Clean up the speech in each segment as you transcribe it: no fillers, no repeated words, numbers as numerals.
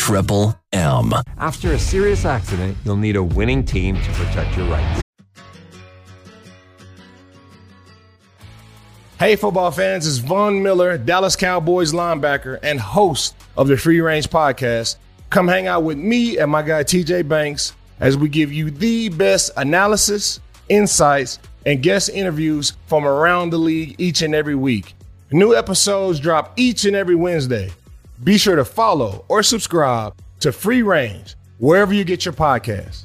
Triple M. After a serious accident, you'll need a winning team to protect your rights. Hey, football fans, it's Von Miller, Dallas Cowboys linebacker and host of the Free Range Podcast. Come hang out with me and my guy TJ Banks as we give you the best analysis, insights, and guest interviews from around the league each and every week. New episodes drop each and every Wednesday. Be sure to follow or subscribe to Free Range wherever you get your podcasts.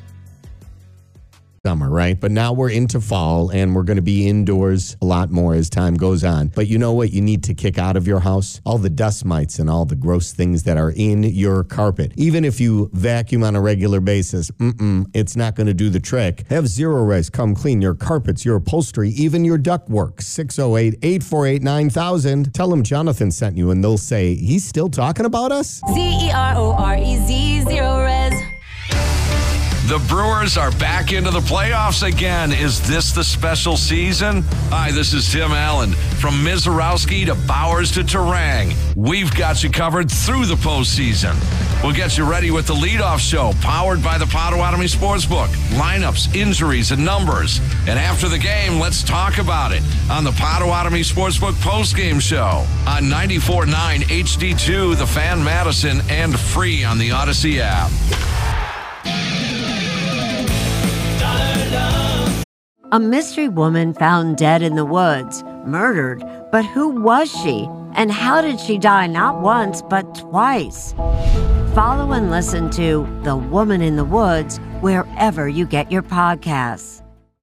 Summer, right? But now we're into fall and we're going to be indoors a lot more as time goes on. But you know what you need to kick out of your house? All the dust mites and all the gross things that are in your carpet. Even if you vacuum on a regular basis, it's not going to do the trick. Have Zero Res come clean your carpets, your upholstery, even your ductwork. 608-848-9000. Tell them Jonathan sent you and they'll say, he's still talking about us? ZEROREZ, Zero Res. The Brewers are back into the playoffs again. Is this the special season? Hi, this is Tim Allen. From Mizorowski to Bowers to Terang, we've got you covered through the postseason. We'll get you ready with the leadoff show, powered by the Potawatomi Sportsbook. Lineups, injuries, and numbers. And after the game, let's talk about it on the Potawatomi Sportsbook postgame show on 94.9 HD2, The Fan Madison, and free on the Odyssey app. A mystery woman found dead in the woods, murdered, but who was she? And how did she die not once, but twice? Follow and listen to The Woman in the Woods wherever you get your podcasts.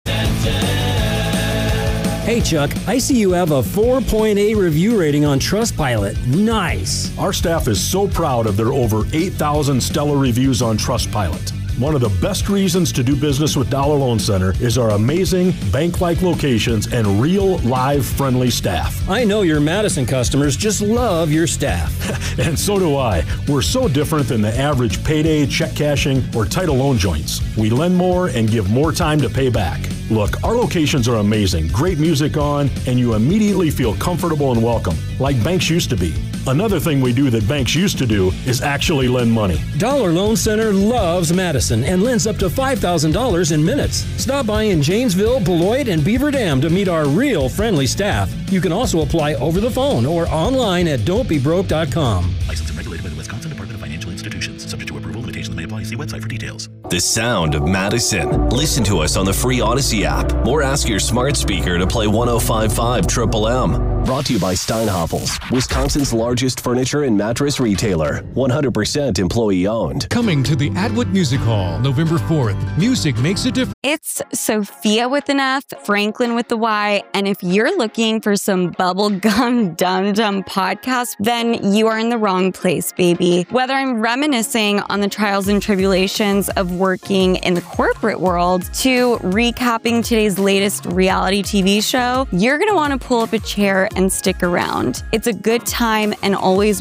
Hey, Chuck, I see you have a 4.8 review rating on Trustpilot. Nice. Our staff is so proud of their over 8,000 stellar reviews on Trustpilot. One of the best reasons to do business with Dollar Loan Center is our amazing bank-like locations and real, live, friendly staff. I know your Madison customers just love your staff. And so do I. We're so different than the average payday, check cashing, or title loan joints. We lend more and give more time to pay back. Look, our locations are amazing, great music on, and you immediately feel comfortable and welcome, like banks used to be. Another thing we do that banks used to do is actually lend money. Dollar Loan Center loves Madison and lends up to $5,000 in minutes. Stop by in Janesville, Beloit, and Beaver Dam to meet our real friendly staff. You can also apply over the phone or online at don'tbebroke.com. Licensed and regulated by the Wisconsin Department of Financial Institutions. Subject to approval, limitations may apply. See website for details. The sound of Madison. Listen to us on the free Odyssey app or ask your smart speaker to play 105.5 Triple M. Brought to you by Steinhoffels, Wisconsin's largest furniture and mattress retailer. 100% employee owned. Coming to the Atwood Music Hall, November 4th. Music makes a difference. It's Sophia with an F, Franklin with the Y, and if you're looking for some bubblegum dum-dum podcast, then you are in the wrong place, baby. Whether I'm reminiscing on the trials and tribulations of working in the corporate world to recapping today's latest reality TV show, you're going to want to pull up a chair and stick around. It's a good time and always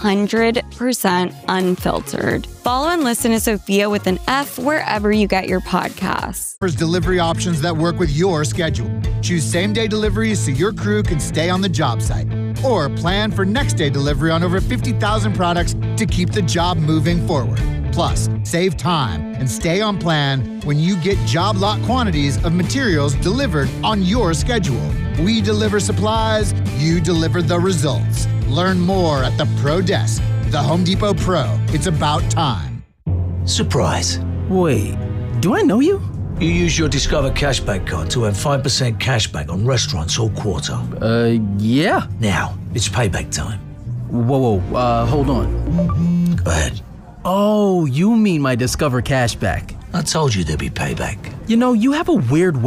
100% unfiltered. Follow and listen to Sophia with an F wherever you get your podcasts. There's delivery options that work with your schedule. Choose same-day deliveries so your crew can stay on the job site. Or plan for next-day delivery on over 50,000 products to keep the job moving forward. Plus, save time and stay on plan when you get job lot quantities of materials delivered on your schedule. We deliver supplies, you deliver the results. Learn more at the Pro Desk. The Home Depot Pro. It's about time. Surprise. Wait, do I know you? You use your Discover Cashback card to earn 5% cashback on restaurants all quarter. Yeah. Now, it's payback time. Whoa, hold on. Go ahead. Oh, you mean my Discover Cashback. I told you there'd be payback. You know, you have a weird way